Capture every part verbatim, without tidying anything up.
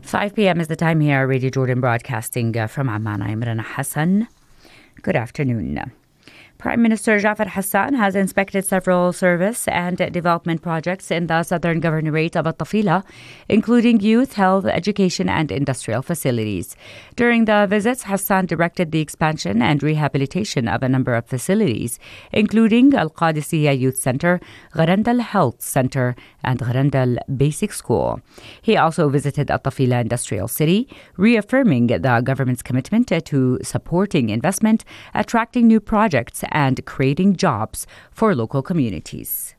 five p.m. is the time here, Radio Jordan broadcasting uh, from Amman. I'm Rana Hassan. Good afternoon. Prime Minister Jafar Hassan has inspected several service and development projects in the southern governorate of At-Tafila, including youth, health, education, and industrial facilities. During the visits, Hassan directed the expansion and rehabilitation of a number of facilities, including Al-Qadisiyya Youth Center, Gharandal Health Center, and Gharandal Basic School. He also visited At-Tafila Industrial City, reaffirming the government's commitment to supporting investment, attracting new projects, and creating jobs for local communities.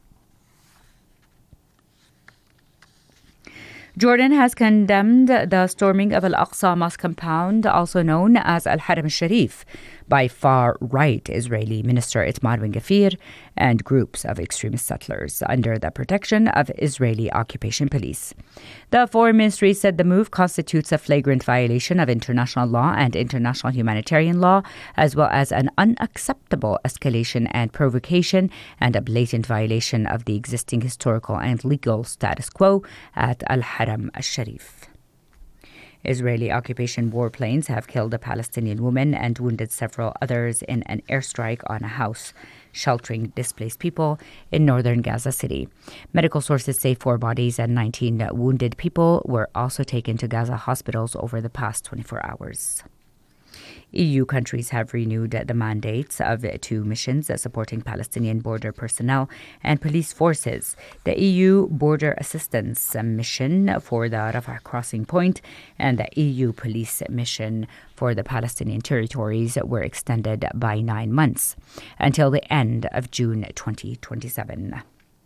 Jordan has condemned the storming of Al-Aqsa Mosque compound, also known as Al-Haram Al-Sharif, by far-right Israeli Minister Itamar Ben-Gvir and groups of extremist settlers under the protection of Israeli occupation police. The Foreign Ministry said the move constitutes a flagrant violation of international law and international humanitarian law, as well as an unacceptable escalation and provocation and a blatant violation of the existing historical and legal status quo at Al-Haram Al-Sharif. Israeli occupation warplanes have killed a Palestinian woman and wounded several others in an airstrike on a house sheltering displaced people in northern Gaza City. Medical sources say four bodies and nineteen wounded people were also taken to Gaza hospitals over the past twenty-four hours. E U countries have renewed the mandates of two missions supporting Palestinian border personnel and police forces. The E U Border Assistance Mission for the Rafah crossing point and the E U Police Mission for the Palestinian territories were extended by nine months until the end of June twenty twenty-seven.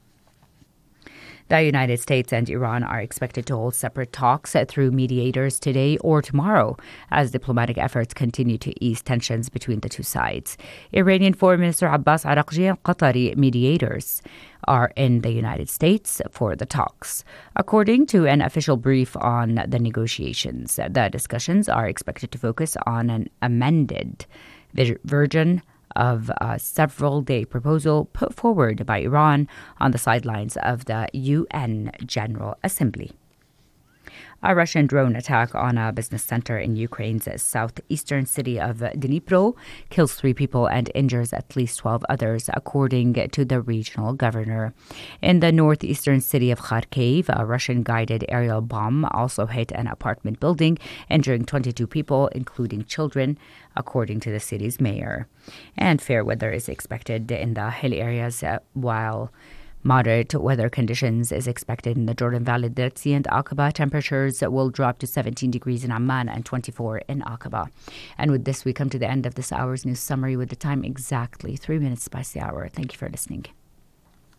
The United States and Iran are expected to hold separate talks through mediators today or tomorrow as diplomatic efforts continue to ease tensions between the two sides. Iranian Foreign Minister Abbas Araghchi and Qatari mediators are in the United States for the talks. According to an official brief on the negotiations, the discussions are expected to focus on an amended version of a several-day proposal put forward by Iran on the sidelines of the U N General Assembly. A Russian drone attack on a business center in Ukraine's southeastern city of Dnipro kills three people and injures at least twelve others, according to the regional governor. In the northeastern city of Kharkiv, a Russian-guided aerial bomb also hit an apartment building, injuring twenty-two people, including children, according to the city's mayor. And fair weather is expected in the hilly areas, uh, while moderate weather conditions is expected in the Jordan Valley, Dirtsi, and Aqaba. Temperatures will drop to seventeen degrees in Amman and twenty-four in Aqaba. And with this, we come to the end of this hour's news summary with the time exactly three minutes past the hour. Thank you for listening.